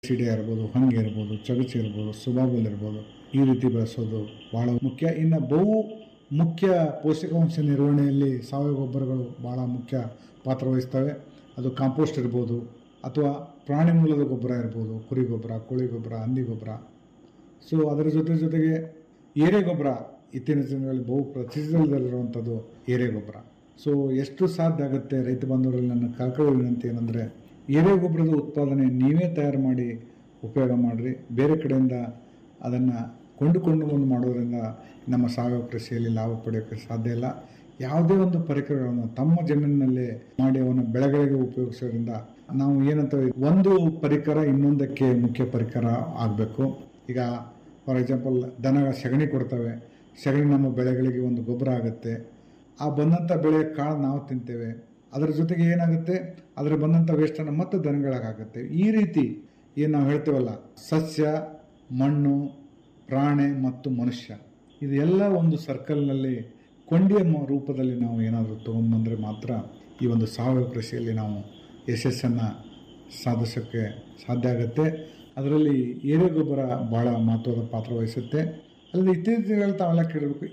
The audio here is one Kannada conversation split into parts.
ಸಿಡೆ ಇರ್ಬೋದು, ಹಂಗೆ ಇರ್ಬೋದು, ಚಗಚಿ ಇರ್ಬೋದು, ಸುಬಾಬುಲ್ ಇರ್ಬೋದು, ಈ ರೀತಿ ಬೆಳೆಸೋದು ಭಾಳ ಮುಖ್ಯ. ಇನ್ನು ಬಹು ಮುಖ್ಯ ಪೋಷಕಾಂಶ ನಿರ್ವಹಣೆಯಲ್ಲಿ ಸಾವಯವ ಗೊಬ್ಬರಗಳು ಭಾಳ ಮುಖ್ಯ ಪಾತ್ರ ವಹಿಸ್ತವೆ. ಅದು ಕಾಂಪೋಸ್ಟ್ ಇರ್ಬೋದು ಅಥವಾ ಪ್ರಾಣಿ ಮೂಲದ ಗೊಬ್ಬರ ಇರ್ಬೋದು, ಕುರಿ ಗೊಬ್ಬರ, ಕೋಳಿ ಗೊಬ್ಬರ, ಹಂದಿ ಗೊಬ್ಬರ. ಸೊ ಅದರ ಜೊತೆಗೆ ಏರೆ ಗೊಬ್ಬರ ಇತ್ತೀಚಿನ ದಿನಗಳಲ್ಲಿ ಬಹು ಪ್ರಚಲಿತದಲ್ಲಿರುವಂಥದ್ದು ಏರೆ ಗೊಬ್ಬರ. ಸೊ ಎಷ್ಟು ಸಾಧ್ಯ ಆಗುತ್ತೆ ರೈತ ಬಾಂಧವರಲ್ಲಿ ನನ್ನ ಕಳಕಳಿ ವಿನಂತಿ ಏನಂದರೆ, ಏರೆ ಗೊಬ್ಬರದ ಉತ್ಪಾದನೆ ನೀವೇ ತಯಾರು ಮಾಡಿ ಉಪಯೋಗ ಮಾಡಿರಿ. ಬೇರೆ ಕಡೆಯಿಂದ ಅದನ್ನು ಕೊಂಡುಕೊಂಡು ಬಂದು ಮಾಡೋದ್ರಿಂದ ನಮ್ಮ ಸಾವಯವ ಕೃಷಿಯಲ್ಲಿ ಲಾಭ ಪಡೆಯೋಕ್ಕೆ ಸಾಧ್ಯ ಇಲ್ಲ. ಯಾವುದೇ ಒಂದು ಪರಿಕರಗಳನ್ನು ತಮ್ಮ ಜಮೀನಿನಲ್ಲೇ ಮಾಡಿ ಅವನ ಬೆಳೆಗಳಿಗೆ ಉಪಯೋಗಿಸೋದ್ರಿಂದ ನಾವು ಏನಂತ ಒಂದು ಪರಿಕರ ಇನ್ನೊಂದಕ್ಕೆ ಮುಖ್ಯ ಪರಿಕರ ಆಗಬೇಕು. ಈಗ ಫಾರ್ ಎಕ್ಸಾಂಪಲ್ ದನ ಸಗಣಿ ಕೊಡ್ತವೆ, ಸಗಣಿ ನಮ್ಮ ಬೆಳೆಗಳಿಗೆ ಒಂದು ಗೊಬ್ಬರ ಆಗುತ್ತೆ. ಆ ಬಂದಂಥ ಬೆಳೆ ಕಾಳು ನಾವು ತಿಂತೇವೆ, ಅದರ ಜೊತೆಗೆ ಏನಾಗುತ್ತೆ, ಅದರ ಬಂದಂಥ ವೇಸ್ಟನ್ನು ಮತ್ತೆ ದನಗಳಾಗುತ್ತೆ. ಈ ರೀತಿ ಏನು ನಾವು ಹೇಳ್ತೇವಲ್ಲ, ಸಸ್ಯ, ಮಣ್ಣು, ಪ್ರಾಣಿ ಮತ್ತು ಮನುಷ್ಯ, ಇದೆಲ್ಲ ಒಂದು ಸರ್ಕಲ್ನಲ್ಲಿ ಕೊಂಡಿಯ ರೂಪದಲ್ಲಿ ನಾವು ಏನಾದರೂ ತೊಗೊಂಡ್ಬಂದರೆ ಮಾತ್ರ ಈ ಒಂದು ಸಾವಯವ ಕೃಷಿಯಲ್ಲಿ ನಾವು ಯಶಸ್ಸನ್ನು ಸಾಧಿಸೋಕ್ಕೆ ಸಾಧ್ಯ ಆಗುತ್ತೆ. ಅದರಲ್ಲಿ ಏರೆ ಗೊಬ್ಬರ ಭಾಳ ಮಹತ್ವದ ಪಾತ್ರ ವಹಿಸುತ್ತೆ. ಅಲ್ಲಿ ಇತ್ತೀಚೆಗೆ ತಾವೆಲ್ಲ ಕೇಳಬೇಕು,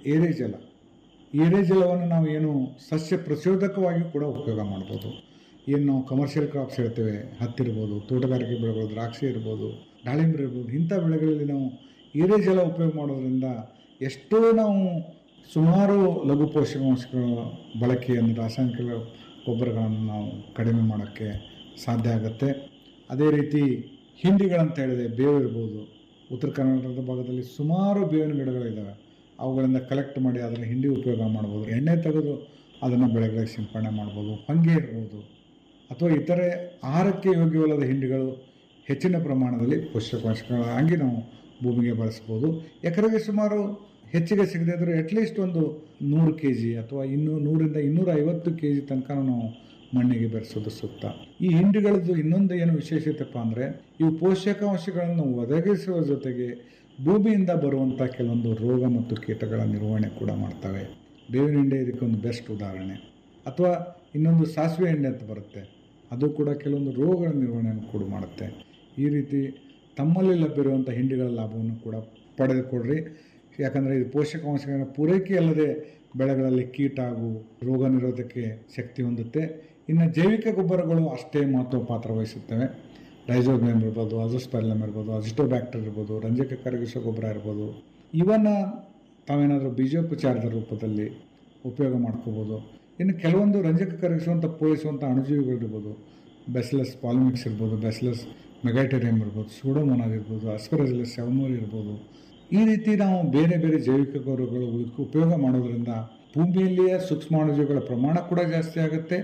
ಏರೆ ಜಲವನ್ನು ನಾವು ಏನು ಸಸ್ಯ ಪ್ರಚೋದಕವಾಗಿ ಕೂಡ ಉಪಯೋಗ ಮಾಡ್ಬೋದು. ಏನು ನಾವು ಕಮರ್ಷಿಯಲ್ ಕ್ರಾಪ್ಸ್ ಹೇಳ್ತೇವೆ, ಹತ್ತಿರ್ಬೋದು, ತೋಟಗಾರಿಕೆ ಬೆಳೆಗಳು, ದ್ರಾಕ್ಷಿ ಇರ್ಬೋದು, ದಾಳಿಂಬೆ ಇರ್ಬೋದು, ಇಂಥ ಬೆಳೆಗಳಲ್ಲಿ ನಾವು ಏರೆ ಜಲ ಉಪಯೋಗ ಮಾಡೋದ್ರಿಂದ ಎಷ್ಟೋ ನಾವು ಸುಮಾರು ಲಘು ಪೋಷಕಾಂಶಗಳ ಬಳಕೆಯನ್ನು, ರಾಸಾಯನಿಕ ಗೊಬ್ಬರಗಳನ್ನು ನಾವು ಕಡಿಮೆ ಮಾಡೋಕ್ಕೆ ಸಾಧ್ಯ ಆಗುತ್ತೆ. ಅದೇ ರೀತಿ ಹಿಂಡಿಗಳಂತ ಹೇಳಿದೆ, ಬೇವು ಇರ್ಬೋದು. ಉತ್ತರ ಕರ್ನಾಟಕದ ಭಾಗದಲ್ಲಿ ಸುಮಾರು ಬೇವಿನ ಗಿಡಗಳಿದ್ದಾವೆ. ಅವುಗಳಿಂದ ಕಲೆಕ್ಟ್ ಮಾಡಿ ಅದರಲ್ಲಿ ಹಿಂಡಿ ಉಪಯೋಗ ಮಾಡ್ಬೋದು. ಎಣ್ಣೆ ತೆಗೆದು ಅದನ್ನು ಬೆಳೆಗಳಿಗೆ ಸಿಂಪಡಣೆ ಮಾಡ್ಬೋದು. ಹೊಂಗೆ ಇರ್ಬೋದು ಅಥವಾ ಇತರೆ ಆಹಾರಕ್ಕೆ ಯೋಗ್ಯವಲ್ಲದ ಹಿಂಡಿಗಳು ಹೆಚ್ಚಿನ ಪ್ರಮಾಣದಲ್ಲಿ ಪೋಷಕಾಂಶಗಳಾಗಿ ನಾವು ಭೂಮಿಗೆ ಬಳಸ್ಬೋದು. ಎಕರೆಗೆ ಸುಮಾರು ಹೆಚ್ಚಿಗೆ ಸಿಗದೇ ಇದ್ದರೂ ಅಟ್ಲೀಸ್ಟ್ ಒಂದು 100 kg ಅಥವಾ 100ರಿಂದ 250 kg ತನಕ ನಾವು ಮಣ್ಣಿಗೆ ಬೆರೆಸೋದು ಸೂಕ್ತ. ಈ ಹಿಂಡಿಗಳದ್ದು ಇನ್ನೊಂದು ಏನು ವಿಶೇಷತೆಪ್ಪ ಅಂದರೆ, ಇವು ಪೋಷಕಾಂಶಗಳನ್ನು ಒದಗಿಸುವ ಜೊತೆಗೆ ಭೂಮಿಯಿಂದ ಬರುವಂಥ ಕೆಲವೊಂದು ರೋಗ ಮತ್ತು ಕೀಟಗಳ ನಿರ್ವಹಣೆ ಕೂಡ ಮಾಡ್ತವೆ. ಬೇವಿನ ಹಿಂಡಿ ಇದಕ್ಕೊಂದು ಬೆಸ್ಟ್ ಉದಾಹರಣೆ. ಅಥವಾ ಇನ್ನೊಂದು ಸಾಸಿವೆ ಎಣ್ಣೆ ಅಂತ ಬರುತ್ತೆ, ಅದು ಕೂಡ ಕೆಲವೊಂದು ರೋಗಗಳ ನಿರ್ವಹಣೆಯನ್ನು ಕೂಡ ಮಾಡುತ್ತೆ. ಈ ರೀತಿ ತಮ್ಮಲ್ಲಿ ಲಭ್ಯವಿರುವಂಥ ಹಿಂಡಿಗಳ ಲಾಭವನ್ನು ಕೂಡ ಪಡೆದುಕೊಡ್ರಿ. ಯಾಕಂದರೆ ಇದು ಪೋಷಕಾಂಶಗಳ ಪೂರೈಕೆ ಅಲ್ಲದೆ ಬೆಳೆಗಳಲ್ಲಿ ಕೀಟ ಹಾಗೂ ರೋಗ ನಿರೋಧಕ್ಕೆ ಶಕ್ತಿ ಹೊಂದುತ್ತೆ. ಇನ್ನು ಜೈವಿಕ ಗೊಬ್ಬರಗಳು ಅಷ್ಟೇ ಮಹತ್ವ ಪಾತ್ರ ವಹಿಸುತ್ತವೆ. ರೈಜೋಬಿಯಂ ಇರ್ಬೋದು, ಅಜೋಸ್ಪೈರಿಲಮ್ ಇರ್ಬೋದು, ಅಜಿಟೋಬ್ಯಾಕ್ಟರ್ ಇರ್ಬೋದು, ರಂಜಕ ಕರಗಿಸೋ ಗೊಬ್ಬರ ಇರ್ಬೋದು. ಇವನ್ನು ತಾವೇನಾದರೂ ಬೀಜೋಪಚಾರದ ರೂಪದಲ್ಲಿ ಉಪಯೋಗ ಮಾಡ್ಕೋಬೋದು. ಇನ್ನು ಕೆಲವೊಂದು ರಂಜಕ ಕರಗಿಸುವಂಥ ಪೋಷಿಸುವಂಥ ಅಣುಜೀವಿಗಳಿರ್ಬೋದು, ಬ್ಯಾಸಿಲಸ್ ಪಾಲಿಮಿಕ್ಸ್ ಇರ್ಬೋದು, ಬ್ಯಾಸಿಲಸ್ ಮೆಗಾಟೇರಿಯಂ ಇರ್ಬೋದು, ಸೂಡೋಮೋನಾಸ್ ಇರ್ಬೋದು, ಅಸ್ಪರಜಿಲಸ್ ಸೆವಮೋರಿ ಇರ್ಬೋದು. ಈ ರೀತಿ ನಾವು ಬೇರೆ ಬೇರೆ ಜೈವಿಕ ಗೊಬ್ಬರಗಳು ಉಪಯೋಗ ಮಾಡೋದ್ರಿಂದ ಭೂಮಿಯಲ್ಲಿಯೇ ಸೂಕ್ಷ್ಮಾಣುಜೀವಿಗಳ ಪ್ರಮಾಣ ಕೂಡ ಜಾಸ್ತಿ ಆಗುತ್ತೆ,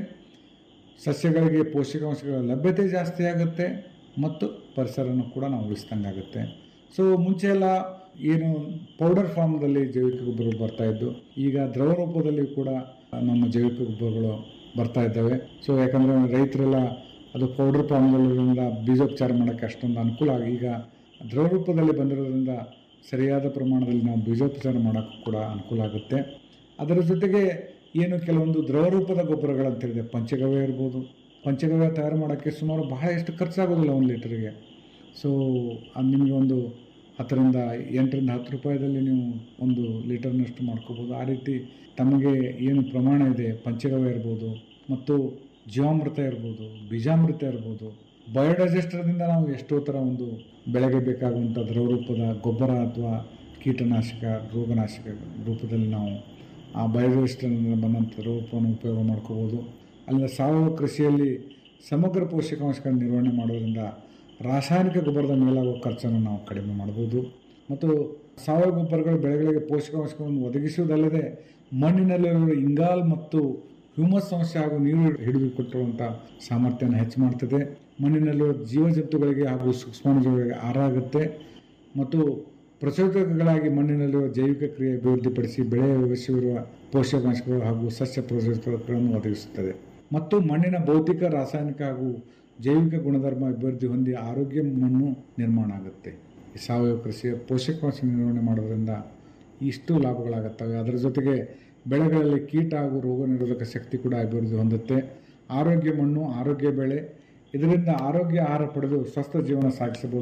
ಸಸ್ಯಗಳಿಗೆ ಪೋಷಕಾಂಶಗಳ ಲಭ್ಯತೆ ಜಾಸ್ತಿ ಆಗುತ್ತೆ ಮತ್ತು ಪರಿಸರನೂ ಕೂಡ ನಾವು ಉಳಿಸ್ದಂಗಾಗುತ್ತೆ. ಸೊ ಮುಂಚೆ ಎಲ್ಲ ಏನು ಪೌಡರ್ ಫಾರ್ಮ್ದಲ್ಲಿ ಜೈವಿಕ ಗೊಬ್ಬರಗಳು ಬರ್ತಾಯಿದ್ದು, ಈಗ ದ್ರವ ರೂಪದಲ್ಲಿ ಕೂಡ ನಮ್ಮ ಜೈವಿಕ ಗೊಬ್ಬರಗಳು ಬರ್ತಾ ಇದ್ದಾವೆ. ಸೊ ಯಾಕಂದರೆ ರೈತರೆಲ್ಲ ಅದು ಪೌಡರ್ ಫಾರ್ಮ್ಗಳಿಂದ ಬೀಜೋಪಚಾರ ಮಾಡೋಕ್ಕೆ ಅಷ್ಟೊಂದು ಅನುಕೂಲ ಆಗಿ, ಈಗ ದ್ರವ ರೂಪದಲ್ಲಿ ಬಂದಿರೋದ್ರಿಂದ ಸರಿಯಾದ ಪ್ರಮಾಣದಲ್ಲಿ ನಾವು ಬೀಜೋಪಚಾರ ಮಾಡೋಕ್ಕೂ ಕೂಡ ಅನುಕೂಲ ಆಗುತ್ತೆ. ಅದರ ಜೊತೆಗೆ ಏನು ಕೆಲವೊಂದು ದ್ರವ ರೂಪದ ಗೊಬ್ಬರಗಳಂತೇಳಿದೆ, ಪಂಚಗವ್ಯ ಇರ್ಬೋದು. ಪಂಚಗವ್ಯ ತಯಾರು ಮಾಡೋಕ್ಕೆ ಸುಮಾರು ಬಹಳ ಎಷ್ಟು ಖರ್ಚಾಗೋದಿಲ್ಲ 1 ಲೀಟರ್ಗೆ. ಸೊ ಅದು ನಿಮಗೆ ಒಂದು 10ರಿಂದ 8ರಿಂದ 10 ರೂಪಾಯಿದಲ್ಲಿ ನೀವು 1 ಲೀಟರ್ನಷ್ಟು ಮಾಡ್ಕೋಬೋದು. ಆ ರೀತಿ ತಮಗೆ ಏನು ಪ್ರಮಾಣ ಇದೆ, ಪಂಚಗವ್ಯ ಇರ್ಬೋದು ಮತ್ತು ಜೀವಾಮೃತ ಇರ್ಬೋದು, ಬೀಜಾಮೃತ ಇರ್ಬೋದು. ಬಯೋಡೈಜೆಸ್ಟರ್ದಿಂದ ನಾವು ಎಷ್ಟೋ ಥರ ಒಂದು ಬೆಳೆಗೆ ಬೇಕಾಗುವಂಥ ದ್ರವ ರೂಪದ ಗೊಬ್ಬರ ಅಥವಾ ಕೀಟನಾಶಕ, ರೋಗನಾಶಕ ರೂಪದಲ್ಲಿ ನಾವು ಆ ಬಯೋಡೈಜೆಸ್ಟರ್ನಿಂದ ಬಂದಂಥ ರೂಪವನ್ನು ಉಪಯೋಗ ಮಾಡ್ಕೋಬೋದು. ಅಲ್ಲಿಂದ ಸಾವಯವ ಕೃಷಿಯಲ್ಲಿ ಸಮಗ್ರ ಪೋಷಕಾಂಶಗಳ ನಿರ್ವಹಣೆ ಮಾಡೋದ್ರಿಂದ ರಾಸಾಯನಿಕ ಗೊಬ್ಬರದ ಮೇಲಾಗುವ ಖರ್ಚನ್ನು ನಾವು ಕಡಿಮೆ ಮಾಡ್ಬೋದು. ಮತ್ತು ಸಾವಯವ ಗೊಬ್ಬರಗಳು ಬೆಳೆಗಳಿಗೆ ಪೋಷಕಾಂಶಗಳನ್ನು ಒದಗಿಸುವುದಲ್ಲದೆ ಮಣ್ಣಿನಲ್ಲಿರುವ ಇಂಗಾಲ್ ಮತ್ತು ಹ್ಯೂಮಸ್ ಅಂಶ ಹಾಗೂ ನೀರು ಹಿಡಿದುಕೊಟ್ಟಿರುವಂಥ ಸಾಮರ್ಥ್ಯವನ್ನು ಹೆಚ್ಚು ಮಾಡ್ತದೆ. ಮಣ್ಣಿನಲ್ಲಿರುವ ಜೀವಜಂತುಗಳಿಗೆ ಹಾಗೂ ಸೂಕ್ಷ್ಮಾಣುಜೀವಿಗಳಿಗೆ ಆಹಾರ ಆಗುತ್ತೆ ಮತ್ತು ಪ್ರಚೋದಕಗಳಾಗಿ ಮಣ್ಣಿನಲ್ಲಿರುವ ಜೈವಿಕ ಕ್ರಿಯೆ ಅಭಿವೃದ್ಧಿಪಡಿಸಿ ಬೆಳೆಯ ಅವಶ್ಯವಿರುವ ಪೋಷಕಾಂಶಗಳು ಹಾಗೂ ಸಸ್ಯ ಪ್ರಚೋದಕಗಳನ್ನು ಒದಗಿಸುತ್ತದೆ. ಮತ್ತು ಮಣ್ಣಿನ ಭೌತಿಕ, ರಾಸಾಯನಿಕ ಹಾಗೂ ಜೈವಿಕ ಗುಣಧರ್ಮ ಅಭಿವೃದ್ಧಿ ಹೊಂದಿ ಆರೋಗ್ಯ ಮಣ್ಣು ನಿರ್ಮಾಣ ಆಗುತ್ತೆ. ಈ ಸಾವಯವ ಕೃಷಿಯ ಪೋಷಕಾಂಶ ನಿರ್ವಹಣೆ ಮಾಡೋದ್ರಿಂದ ಇಷ್ಟು ಲಾಭಗಳಾಗುತ್ತವೆ. ಅದರ ಜೊತೆಗೆ ಬೆಳೆಗಳಲ್ಲಿ ಕೀಟ ಹಾಗೂ ರೋಗ ನಿರೋಧಕ ಶಕ್ತಿ ಕೂಡ ಅಭಿವೃದ್ಧಿ ಹೊಂದುತ್ತೆ. ಆರೋಗ್ಯ ಮಣ್ಣು, ಆರೋಗ್ಯ ಬೆಳೆ, ಇದರಿಂದ ಆರೋಗ್ಯ ಆಹಾರ ಪಡೆದು ಸ್ವಸ್ಥ ಜೀವನ ಸಾಗಿಸಬಹುದು.